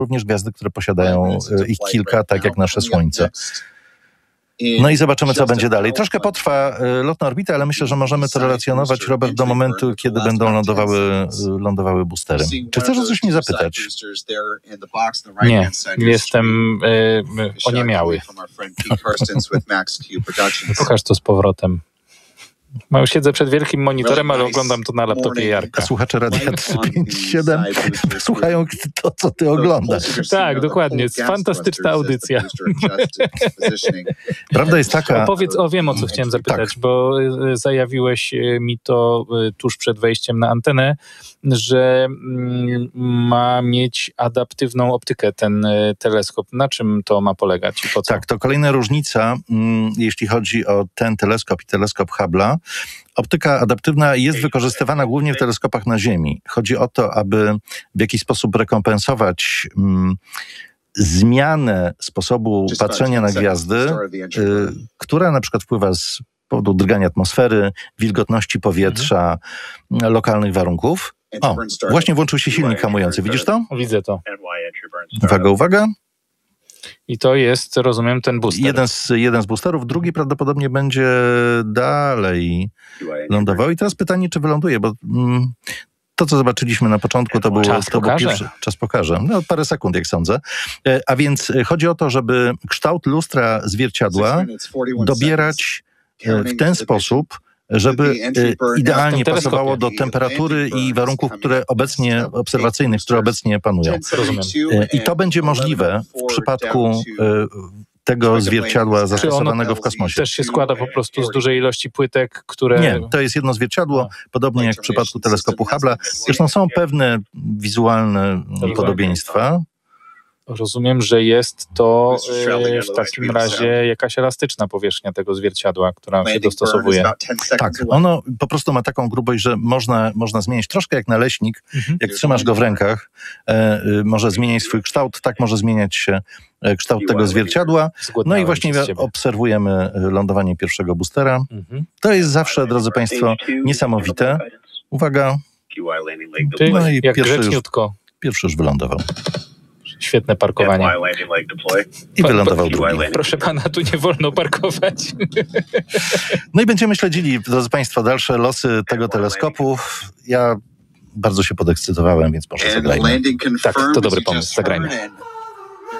również gwiazdy, które posiadają ich kilka, tak jak nasze Słońce. No i zobaczymy, co będzie dalej. Troszkę potrwa lot na orbitę, ale myślę, że możemy to relacjonować, Robert, do momentu, kiedy będą lądowały boostery. Czy chcesz o coś mnie zapytać? Nie, jestem oniemiały. Pokaż to z powrotem. Już siedzę przed wielkim monitorem, ale oglądam to na laptopie Jarka. A słuchacze Radia 357 słuchają to, co ty oglądasz. Tak, dokładnie. Fantastyczna audycja. Prawda jest taka... Wiem, o co chciałem zapytać, tak. Bo zajawiłeś mi to tuż przed wejściem na antenę, że ma mieć adaptywną optykę ten teleskop. Na czym to ma polegać i po co? Tak, to kolejna różnica, jeśli chodzi o ten teleskop i teleskop Hubble'a. Optyka adaptywna jest wykorzystywana głównie w teleskopach na Ziemi. Chodzi o to, aby w jakiś sposób rekompensować zmianę sposobu patrzenia na gwiazdy, która na przykład wpływa z powodu drgania atmosfery, wilgotności powietrza, lokalnych warunków. O, właśnie włączył się silnik hamujący. Widzisz to? Widzę to. Uwaga. I to jest, rozumiem, ten booster. Jeden z boosterów, drugi prawdopodobnie będzie dalej lądował. I teraz pytanie, czy wyląduje, bo to, co zobaczyliśmy na początku, to był pierwszy. Czas pokaże. No, parę sekund, jak sądzę. A więc chodzi o to, żeby kształt lustra zwierciadła dobierać w ten sposób, żeby idealnie pasowało do temperatury i warunków, obserwacyjnych, które obecnie panują. Rozumiem. I to będzie możliwe w przypadku tego zwierciadła zastosowanego w kosmosie. Też się składa po prostu z dużej ilości płytek, które... Nie, to jest jedno zwierciadło, podobnie jak w przypadku teleskopu Hubble'a. Zresztą są pewne wizualne podobieństwa. Rozumiem, że jest to w takim razie jakaś elastyczna powierzchnia tego zwierciadła, która się dostosowuje. Tak, ono po prostu ma taką grubość, że można zmienić troszkę jak naleśnik, jak trzymasz go w rękach, może zmieniać swój kształt, tak może zmieniać się kształt tego zwierciadła. No i właśnie obserwujemy lądowanie pierwszego boostera. To jest zawsze, drodzy Państwo, niesamowite. Uwaga. No i jak grzeczniutko. Pierwszy już wylądował. Świetne parkowanie. I wylądował drugi. Proszę pana, tu nie wolno parkować. No i będziemy śledzili, drodzy Państwo, dalsze losy tego teleskopu. Ja bardzo się podekscytowałem, więc może zagrajmy. Tak, to dobry pomysł. Zagrajmy.